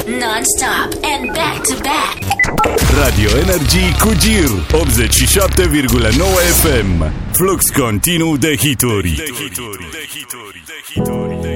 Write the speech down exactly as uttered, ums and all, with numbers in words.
non-stop and back-to-back. Radio Energy cu Gir optzeci și șapte virgulă nouă F M. Flux continuu de hituri.